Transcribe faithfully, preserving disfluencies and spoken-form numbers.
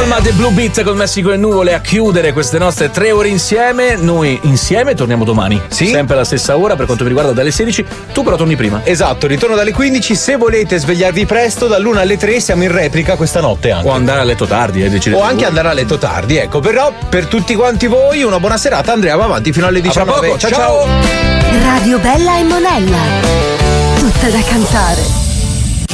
Alma The Blue Beat con Messico e Nuvole a chiudere queste nostre tre ore insieme. Noi insieme torniamo domani, sì, sempre alla stessa ora per quanto mi riguarda dalle sedici. Tu però torni prima. Esatto, ritorno dalle quindici. Se volete svegliarvi presto, dall'una alle tre siamo in replica questa notte anche. O andare a letto tardi, eh, decidete. O anche voi. Andare a letto tardi, ecco. Però per tutti quanti voi una buona serata. Andrea va avanti fino alle diciannove. Ciao, ciao ciao. Radio Bella e Monella, tutta da cantare.